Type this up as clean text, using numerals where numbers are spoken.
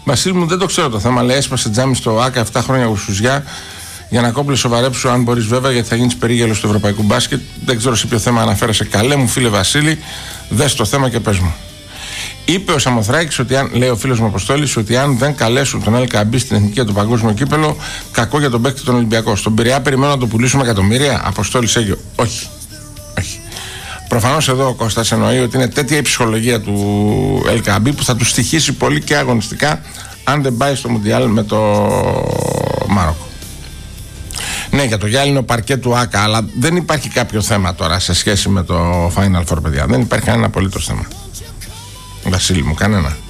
Βασίλη μου, δεν το ξέρω το θέμα. Λέει, έσπασε τζάμι στο ΆΚΑ 7 χρόνια γουσουζιά. Για να κόμπλε σοβαρέψου, αν μπορεί βέβαια, γιατί θα γίνει περίγελο του ευρωπαϊκού μπάσκετ. Δεν ξέρω σε ποιο θέμα αναφέρεσαι. Καλέ μου φίλε Βασίλη, δες το θέμα και πες μου. Είπε ο Σαμοθράκης, ότι αν, λέει ο φίλος μου Αποστόλης, ότι αν δεν καλέσουν τον ΕΛΚΑΜΠ στην εθνική του παγκόσμιο κύπελο, κακό για τον παίκτη τον Ολυμπιακό. Στον Πειραιά περιμένω να το πουλήσουμε εκατομμύρια. Αποστόλης Αίγιο. Όχι. Όχι. Προφανώς εδώ ο Κώστας εννοεί ότι είναι τέτοια η ψυχολογία του ΕΛΚΑΜΠ που θα του στοιχήσει πολύ και αγωνιστικά αν δεν πάει στο Μουντιάλ με το Μάροκο. Ναι, για το γυάλινο παρκέ του ΆΚΑ, αλλά δεν υπάρχει κάποιο θέμα τώρα σε σχέση με το Final Four, παιδιά. Δεν υπάρχει κανένα απολύτως θέμα. Βασίλη μου, κανένα.